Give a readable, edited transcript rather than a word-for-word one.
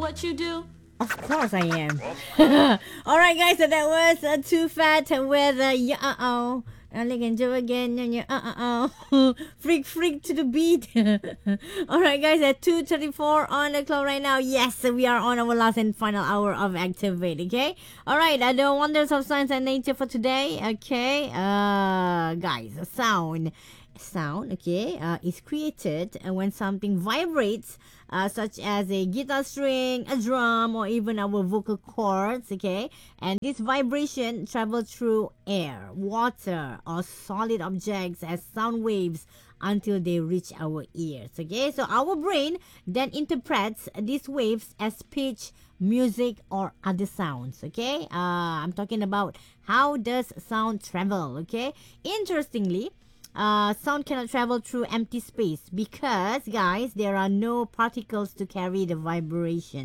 what you do? Of course I am. Alright guys, so that was Too Fat with yeah uh-oh. Only can do again freak to the beat. Alright guys, at 2:34 on the clock right now. Yes, we are on our last and final hour of Activate. Okay. Alright, the wonders of science and nature for today. Okay. Guys, sound okay is created when something vibrates, such as a guitar string, a drum, or even our vocal cords, okay, and this vibration travel through air, water, or solid objects as sound waves until they reach our ears, okay. So our brain then interprets these waves as pitch, music, or other sounds, okay. I'm talking about how does sound travel, okay. Interestingly, sound cannot travel through empty space because, guys, there are no particles to carry the vibration.